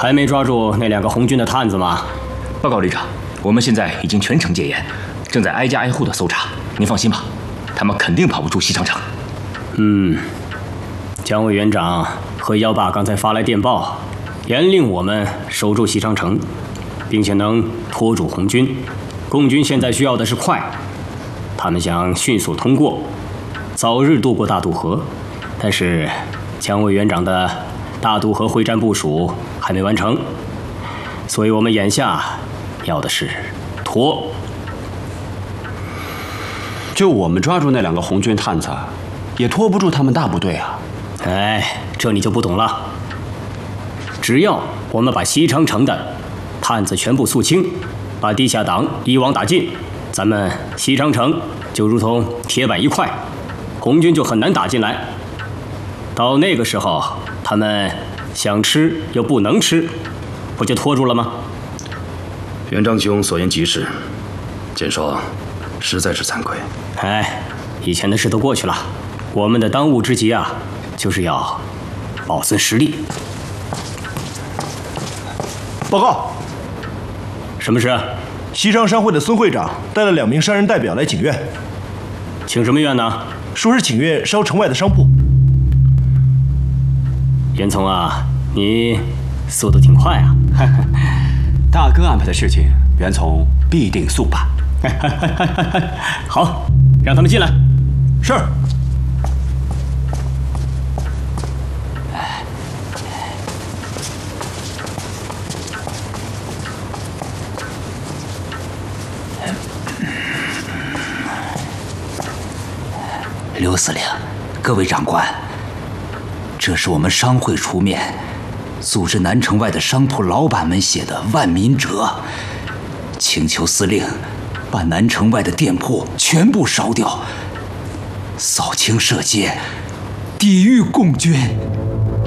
还没抓住那2个红军的探子吗？ 报告旅长，我们现在已经全城戒严，正在挨家挨户的搜查。您放心吧，他们肯定跑不出西长城。 蒋委员长和幺爸刚才发来电报，严令我们守住西长城，并且能拖住红军。共军现在需要的是快，他们想迅速通过，早日渡过大渡河。但是蒋委员长的大渡河会战部署还没完成，所以我们眼下要的是拖。 就我们抓住那2个红军探子，也拖不住他们大部队啊！ 哎，这你就不懂了。只要我们把西长城的探子全部肃清，把地下党一网打尽，咱们西长城就如同铁板一块，红军就很难打进来。到那个时候，他们想吃又不能吃，不就拖住了吗？ 袁章兄所言极是，简少实在是惭愧。 哎，以前的事都过去了，我们的当务之急啊，就是要保存实力。 报告， 什么事？ 西昌商会的孙会长带了2名商人代表来请愿。 请什么愿呢？ 说是请愿烧城外的商铺。 严从啊，你速度挺快啊！ 大哥安排的事情，袁从必定速办。 好，让他们进来。 是。 刘司令，各位长官，这是我们商会出面组织南城外的商铺老板们写的万民折，请求司令把南城外的店铺全部烧掉，扫清社稷，抵御共军。